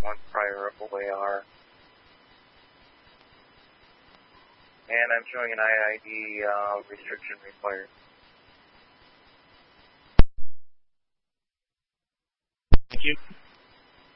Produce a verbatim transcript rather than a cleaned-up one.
one prior O A R. And I'm showing an I I D uh, restriction required. Thank you.